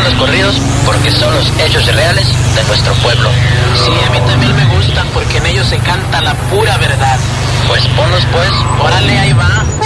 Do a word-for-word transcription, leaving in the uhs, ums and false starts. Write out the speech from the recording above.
los corridos porque son los hechos reales de nuestro pueblo. Sí, a mí también me gustan porque en ellos se canta la pura verdad. Pues ponlos pues. Órale, ahí va.